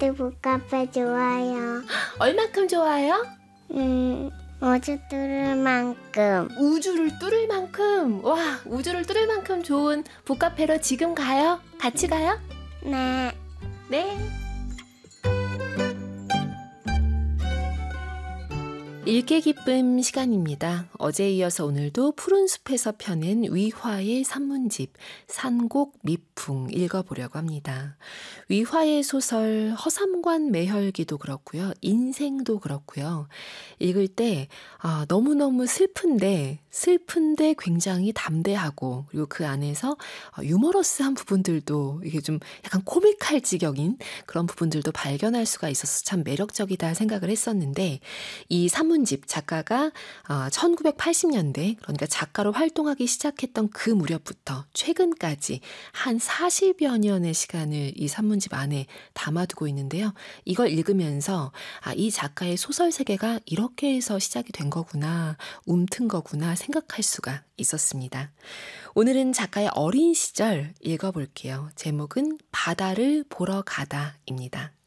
우주 북카페 좋아요. 얼마큼 좋아요? 우주 뚫을 만큼. 우주를 뚫을 만큼. 와, 우주를 뚫을 만큼 좋은 북카페로 지금 가요? 같이 가요? 네. 네. 읽기 기쁨 시간입니다. 어제에 이어서 오늘도 푸른 숲에서 펴낸 위화의 산문집 산곡 미풍 읽어보려고 합니다. 위화의 소설 허삼관 매혈기도 그렇고요. 인생도 그렇고요. 읽을 때 너무너무 슬픈데 굉장히 담대하고, 그리고 그 안에서 유머러스한 부분들도, 이게 좀 약간 코믹할 지경인 그런 부분들도 발견할 수가 있어서 참 매력적이다 생각을 했었는데, 이 산문집 작가가 1980년대, 그러니까 작가로 활동하기 시작했던 그 무렵부터 최근까지 한 40여 년의 시간을 이 산문집 안에 담아두고 있는데요. 이걸 읽으면서 이 작가의 소설 세계가 이렇게 해서 시작이 된 거구나, 움튼 거구나 생각할 수가 있었습니다. 오늘은 작가의 어린 시절 읽어볼게요. 제목은 바다를 보러 가다입니다.